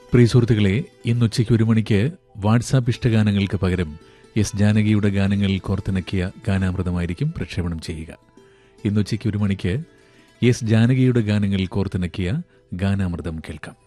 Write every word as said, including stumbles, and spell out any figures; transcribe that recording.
പ്രിയ സുഹൃത്തുക്കളെ, ഇന്നുച്ചയ്ക്ക് ഒരു മണിക്ക് വാട്സാപ്പ് ഇഷ്ടഗാനങ്ങൾക്ക് പകരം എസ് ജാനകിയുടെ ഗാനങ്ങൾ കോർത്തിണക്കിയ ഗാനാമൃതമായിരിക്കും പ്രക്ഷേപണം ചെയ്യുക. ഇന്നുച്ചയ്ക്ക് ഒരു മണിക്ക് എസ് ജാനകിയുടെ ഗാനങ്ങൾ കോർത്തിണക്കിയ ഗാനാമൃതം കേൾക്കാം.